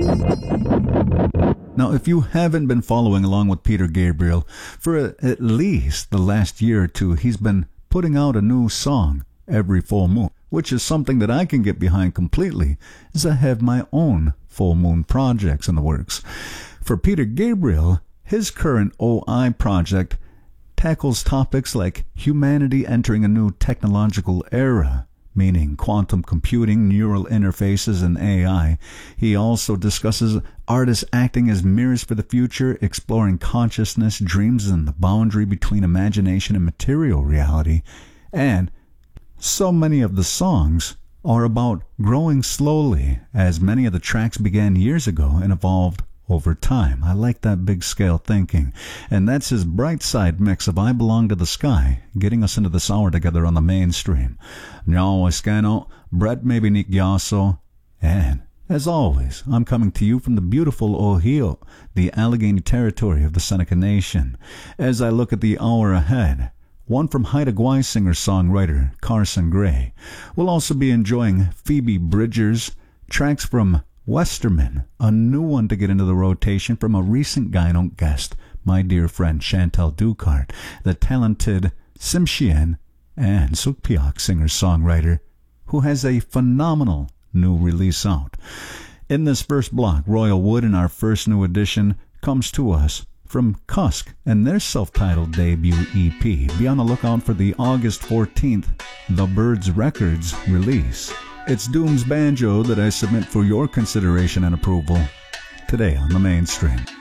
Now, if you haven't been following along with Peter Gabriel, for at least the last year or two, he's been putting out a new song every full moon, which is something that I can get behind completely, as I have my own full moon projects in the works. For Peter Gabriel, his current OI project tackles topics like humanity entering a new technological era, meaning quantum computing, neural interfaces, and AI. He also discusses artists acting as mirrors for the future, exploring consciousness, dreams, and the boundary between imagination and material reality. And so many of the songs are about growing slowly, as many of the tracks began years ago and evolved over time. I like that big scale thinking. And that's his bright side mix of I Belong to the Sky, getting us into this hour together on the mainstream. Now Escano, Brett Maybe Nick Yasso, and as always, I'm coming to you from the beautiful Ohio, the Allegheny territory of the Seneca Nation. As I look at the hour ahead, one from Haida Gwaii singer-songwriter Carson Gray. We'll also be enjoying Phoebe Bridgers, tracks from Westerman, a new one to get into the rotation from a recent Guidon guest, my dear friend Chantal Ducart, the talented Tsimshian and Sukpiok singer-songwriter, who has a phenomenal new release out. In this first block, Royal Wood, in our first new edition, comes to us from Cusk and their self-titled debut EP. Be on the lookout for the August 14th The Birds Records release. It's Doom's Banjo that I submit for your consideration and approval today on the mainstream.